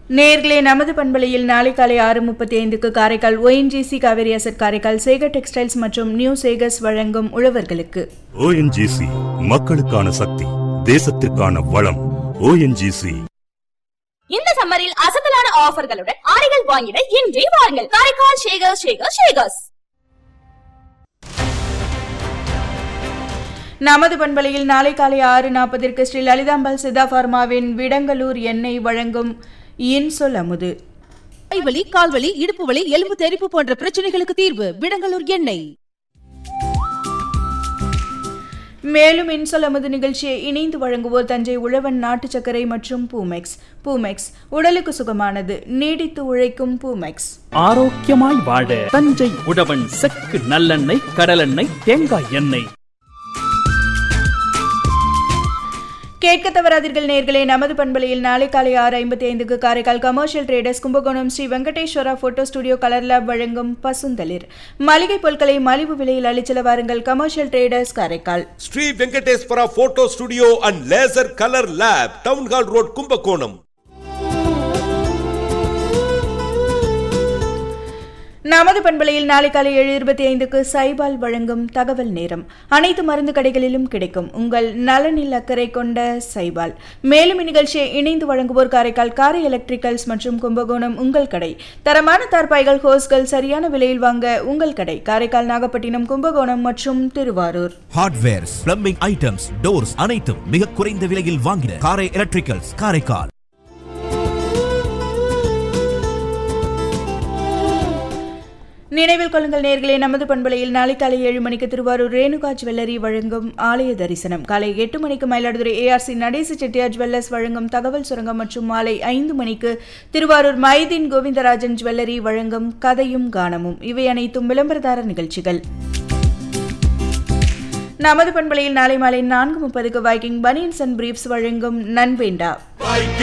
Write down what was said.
நேர்களே, நமது பண்பலையில் நாளை காலை 6:35க்கு Karaikal ONGC Kaveri asset Karaikal Sekar textiles மற்றும் நியூ சேகர்ஸ் வழங்கும் உழவர்களுக்கு. ONGC மக்களுக்கான சக்தி, தேசத்திற்கான வளம். ONGC. இந்த சம்மரில் அசத்தலான ஆஃபர்களுடன் ஆடைகள் வாங்கிட இன்றே வாருங்கள். காரைக்கால் ஷேகர்ஸ். நமது பண்பலையில் நாளை காலை 6:40ற்கு ஸ்ரீ லலிதாம்பாள் சித்தா பார்மாவின் விடங்கலூர் எண்ணெய் வழங்கும் இன்சொல் அமுது. கைவலி, கால்வலி, இடுப்பு வலி, எலும்பு தெறிப்பு போன்ற பிரச்சனைகளுக்கு தீர்வு விடங்கலூர் எண்ணெய். மேலும் இன்சொல் அமுது நிகழ்ச்சியை இணைந்து வழங்குவோர் தஞ்சை உழவன் நாட்டு சர்க்கரை மற்றும் பூமெக்ஸ் உடலுக்கு சுகமானது, நீடித்து உழைக்கும் பூமெக்ஸ். ஆரோக்கியமாய் வாழ தஞ்சை உழவன் செக்கு நல்லெண்ணெய், கடலெண்ணெய், தேங்காய் எண்ணெய். கேட்க தவறாதீர்கள் நேர்களே, நமது பண்பலையில் நாளை காலை 6:55க்கு Karaikal commercial traders Kumbakonam Sri Venkateswara photo studio colour lab வழங்கும் பசுந்தளிர். மளிகை பொருட்களை மலிவு விலையில் அளிச்சல வாருங்கள். Commercial traders Karaikal. Sri Venkateswara photo studio and laser colour lab, town hall road, Kumbakonam. நமது பண்பலையில் நாளை காலை 7:25க்கு சைபால் வழங்கும் தகவல் நேரம். அனைத்து மருந்து கடைகளிலும் கிடைக்கும். உங்கள் நலனில் அக்கறை கொண்ட சைபால். மேலும் இந்நிகழ்ச்சியை இணைந்து வழங்குவோர் காரைக்கால் காரை எலக்ட்ரிக்கல்ஸ் மற்றும் கும்பகோணம் உங்கள் கடை. தரமான தார்பாய்கள், ஹோஸ்கள் சரியான விலையில் வாங்க உங்கள் கடை. காரைக்கால், நாகப்பட்டினம், கும்பகோணம் மற்றும் Thiruvarur. Hardwares, plumbing items, doors அனைத்தும் மிக குறைந்த விலையில் வாங்கின காரை எலக்ட்ரிக்கல்ஸ் காரைக்கால். நினைவில் கொள்ளுங்கள் நேர்களே, நமது பண்பலையில் நாளை காலை 7 மணிக்கு திருவாரூர் ரேணுகா ஜுவல்லரி வழங்கும் ஆலய தரிசனம். காலை 8 மணிக்கு மயிலாடுதுறை ARC நடேசு செட்டியார் ஜுவல்லர்ஸ் வழங்கும் தகவல் சுரங்கம் மற்றும் மாலை 5 மணிக்கு திருவாரூர் மைதீன் கோவிந்தராஜன் ஜுவல்லரி வழங்கும் கதையும் கானமும். இவை அனைத்தும் விளம்பரதார நிகழ்ச்சிகள். நமது பண்பலையில் நாளை மாலை 4:30க்கு வைக்கிங் பனியன்ஸ் அண்ட் பிரீப்ஸ் வழங்கும் நன்வேண்டா.